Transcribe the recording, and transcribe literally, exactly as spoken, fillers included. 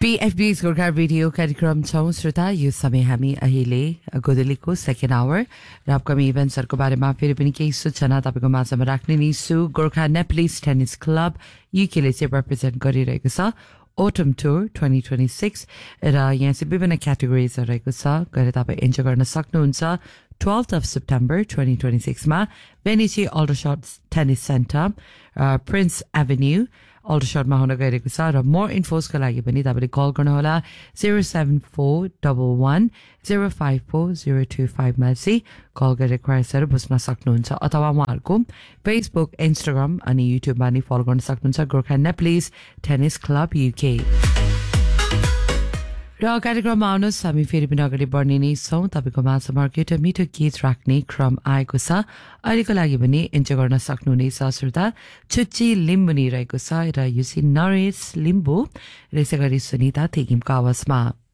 बीएफबी's Gorkha radio कार्यक्रम छौं श्रोता यो समय हामी अहिले गोदलीको सेकेन्ड आवर र अपकमिङ इभेन्ट्सहरुको बारेमा फेरि पनि केही सूचना तपाईको माझमा राख्ने नि छु। गोर्खा नेप्लिस टेनिस क्लब युकेले चाहिँ रिप्रेजेन्ट गरिरहेको छ Autumn Tour twenty twenty-six र यहाँ चाहिँ विभिन्न क्याटेगोरिजहरु रहेको छ गएर तपाई इन्जोय गर्न सक्नुहुन्छ। twelfth of September twenty twenty-six मा Venice Aldershot Tennis Center uh, Prince Avenue Aldershot मा हुन गइरहेको छ र मोर इन्फोसको लागि पनि तपाईले कल गर्नु होला zero seven four one one zero five four zero two five मा चाहिँ कल गरेर रिक्वेस्टहरु बुझ्न सक्नुहुन्छ अथवा उहाँहरुको फेसबुक इन्स्टाग्राम अनि युट्युबमा नि फलो गर्न सक्नुहुन्छ गोर्खा नेप्लिस टेनिस क्लब युके। र कार्यक्रममा आउनुहोस् हामी फेरि पनि अगाडि बढ्ने नै छौं। तपाईको माझमा एउटा मिठो गीत राख्ने क्रम आएको छ अहिलेको लागि पनि इन्जोय गर्न सक्नुहुनेछ श्रोता। छुच्ची लिम्बु नि रहेको छ र यो चाहिँ नरेश लिम्बु र यसै गरी सुनिता थेगिमको आवाजमा।